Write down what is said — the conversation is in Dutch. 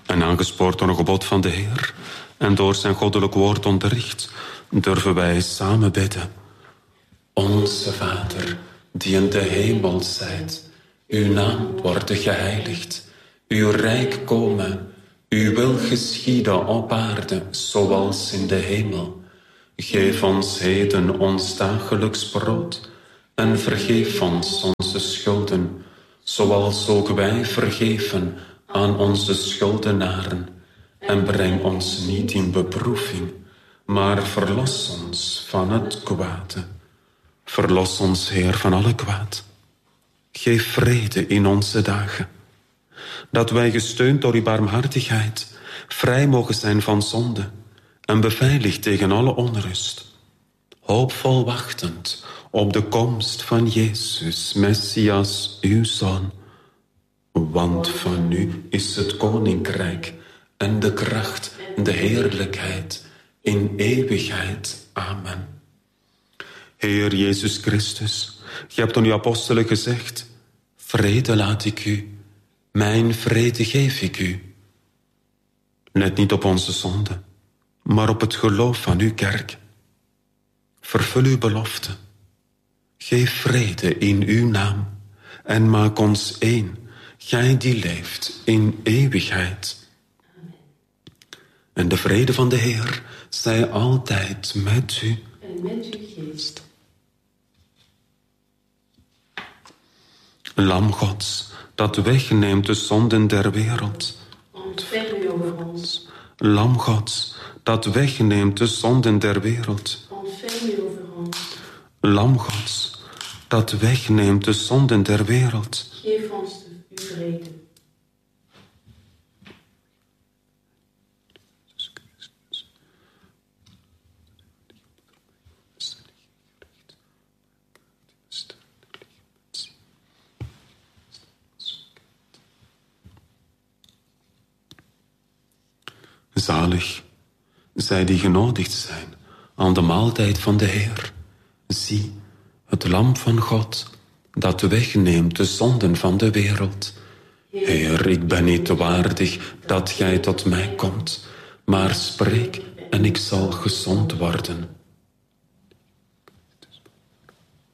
En aangespoord door een gebod van de Heer en door zijn goddelijk woord onderricht, durven wij samen bidden. Onze Vader, die in de hemel zijt, uw naam worden geheiligd, uw rijk komen, uw wil geschieden op aarde, zoals in de hemel. Geef ons heden ons dagelijks brood en vergeef ons onze schulden, zoals ook wij vergeven aan onze schuldenaren. En breng ons niet in beproeving, maar verlos ons van het kwade. Verlos ons, Heer, van alle kwaad. Geef vrede in onze dagen, dat wij gesteund door uw barmhartigheid vrij mogen zijn van zonde en beveiligd tegen alle onrust, hoopvol wachtend op de komst van Jezus, Messias, uw Zoon. Want van u is het koninkrijk en de kracht en de heerlijkheid in eeuwigheid. Amen. Heer Jezus Christus, gij hebt aan uw apostelen gezegd, vrede laat ik u, mijn vrede geef ik u. Let niet op onze zonde, maar op het geloof van uw kerk. Vervul uw belofte. Geef vrede in uw naam en maak ons één, gij die leeft in eeuwigheid. En de vrede van de Heer zij altijd met u. En met uw geest. Lam Gods, dat wegneemt de zonden der wereld. Ontferm u over ons. Lam Gods, dat wegneemt de zonden der wereld. Ontferm u over ons. Lam Gods, dat wegneemt de zonden der wereld. Geef ons uw vrede. Zalig, zij die genodigd zijn aan de maaltijd van de Heer. Zie, het lam van God, dat wegneemt de zonden van de wereld. Heer, ik ben niet waardig dat gij tot mij komt, maar spreek en ik zal gezond worden.